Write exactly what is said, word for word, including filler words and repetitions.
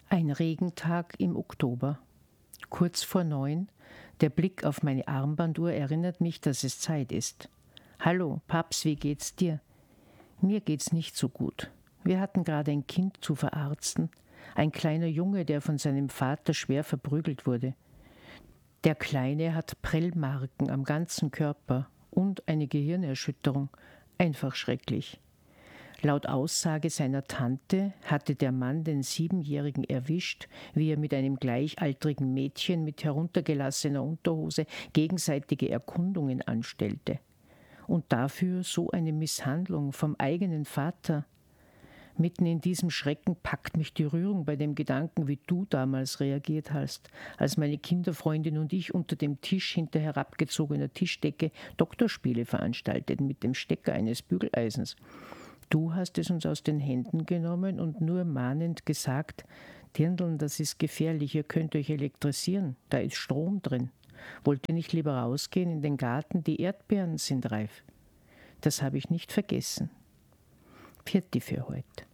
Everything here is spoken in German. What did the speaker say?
Ein Regentag im Oktober. Kurz vor neun. Der Blick auf meine Armbanduhr erinnert mich, dass es Zeit ist. »Hallo, Paps, wie geht's dir?« »Mir geht's nicht so gut. Wir hatten gerade ein Kind zu verarzten. Ein kleiner Junge, der von seinem Vater schwer verprügelt wurde. Der Kleine hat Prellmarken am ganzen Körper und eine Gehirnerschütterung. Einfach schrecklich. Laut Aussage seiner Tante hatte der Mann den Siebenjährigen erwischt, wie er mit einem gleichaltrigen Mädchen mit heruntergelassener Unterhose gegenseitige Erkundungen anstellte. Und dafür so eine Misshandlung vom eigenen Vater. Mitten in diesem Schrecken packt mich die Rührung bei dem Gedanken, wie du damals reagiert hast, als meine Kinderfreundin und ich unter dem Tisch hinter herabgezogener Tischdecke Doktorspiele veranstalteten mit dem Stecker eines Bügeleisens. Du hast es uns aus den Händen genommen und nur mahnend gesagt, »Dirndln, das ist gefährlich, ihr könnt euch elektrisieren, da ist Strom drin. Wollt ihr nicht lieber rausgehen in den Garten, die Erdbeeren sind reif?« Das habe ich nicht vergessen. Pfiat für heute.